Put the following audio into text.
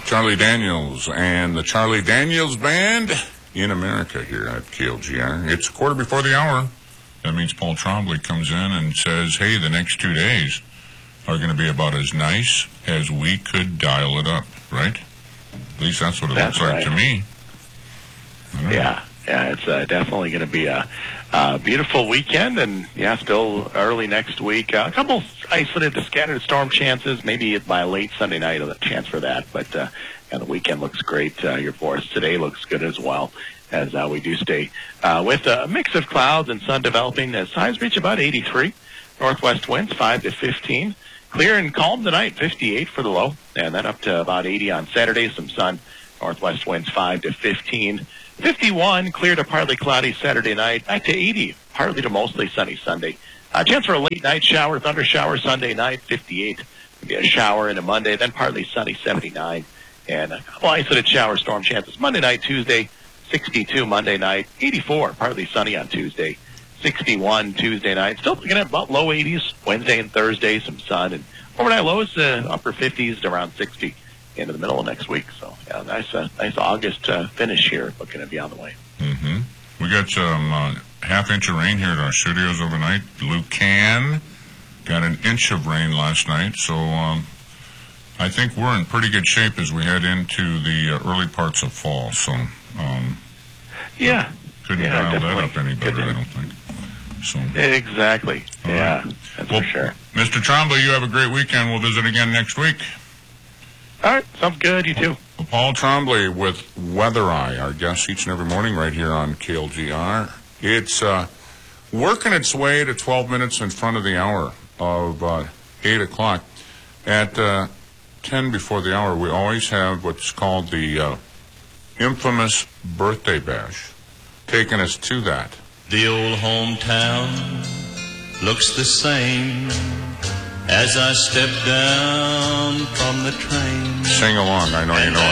Charlie Daniels and the Charlie Daniels Band in America here at KLGR. It's a quarter before the hour. That means Paul Trombley comes in and says, hey, the next 2 days are going to be about as nice as we could dial it up, right? At least that's what it looks like to me. Yeah, it's definitely going to be a beautiful weekend, and still early next week. A couple isolated scattered storm chances, maybe by late Sunday night, a chance for that. But the weekend looks great here for us. Today looks good as well, as we do stay with a mix of clouds and sun developing as highs reach about 83. Northwest winds 5 to 15. Clear and calm tonight, 58 for the low, and then up to about 80 on Saturday. Some sun. Northwest winds 5 to 15. 51, clear to partly cloudy Saturday night. Back to 80, partly to mostly sunny Sunday. Chance for a late night shower, thunder shower Sunday night, 58. Maybe a shower into Monday, then partly sunny, 79. And a couple isolated shower storm chances Monday night, Tuesday, 62 Monday night, 84, partly sunny on Tuesday, 61 Tuesday night. Still looking at about low 80s Wednesday and Thursday, some sun. And overnight lows, upper 50s to around 60. Into the middle of next week. So, nice August finish here looking to be on the way. Mm-hmm. We got some half-inch of rain here at our studios overnight. Lucan got an inch of rain last night, so I think we're in pretty good shape as we head into the early parts of fall. So, couldn't dial that up any better, I don't think. So exactly. Right. That's for sure. Mr. Trombley, you have a great weekend. We'll visit again next week. All right, sounds good. You too. Well, Paul Trombley with Weather Eye, our guest each and every morning right here on KLGR. It's working its way to 12 minutes in front of the hour of 8 o'clock. At 10 before the hour, we always have what's called the infamous birthday bash, taking us to that. The old hometown looks the same as I step down from the train. Sing along, I know you know it.